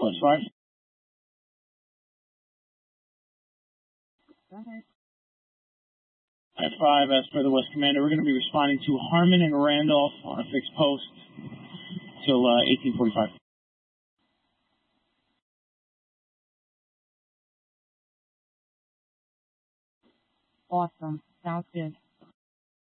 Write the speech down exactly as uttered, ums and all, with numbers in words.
Plus five. Okay. At five, as per the West Commander, we're going to be responding to Harmon and Randolph on a fixed post till uh, eighteen forty-five. Awesome. Sounds good.